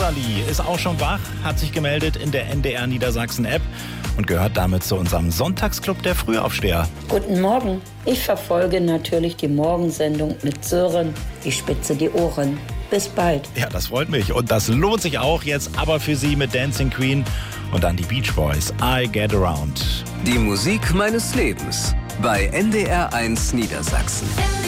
Rosalie ist auch schon wach, hat sich gemeldet in der NDR Niedersachsen-App und gehört damit zu unserem Sonntagsclub der Frühaufsteher. Guten Morgen. Ich verfolge natürlich die Morgensendung mit Sören, die Spitze die Ohren. Bis bald. Ja, das freut mich und das lohnt sich auch jetzt aber für Sie mit Dancing Queen und dann die Beach Boys, I Get Around. Die Musik meines Lebens bei NDR 1 Niedersachsen.